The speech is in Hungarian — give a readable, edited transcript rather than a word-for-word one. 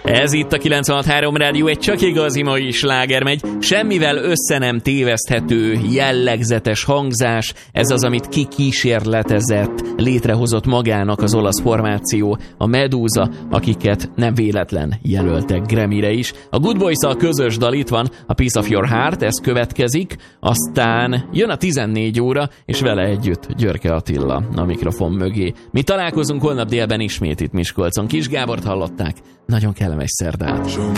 Ez itt a 96.3 Rádió, egy csak igazi mai sláger megy, semmivel össze nem téveszthető, jellegzetes hangzás, ez az, amit kikísérletezett, létrehozott magának az olasz formáció, a Medusa, akiket nem véletlen jelöltek Grammy-re is. A Good Boys-a közös dal, itt van a Piece of Your Heart, ez következik, aztán jön a 14 óra, és vele együtt Györke Attila a mikrofon mögé. Mi találkozunk holnap délben ismét itt Miskolcon. Kis Gábort hallották, nagyon kellemes szerdát.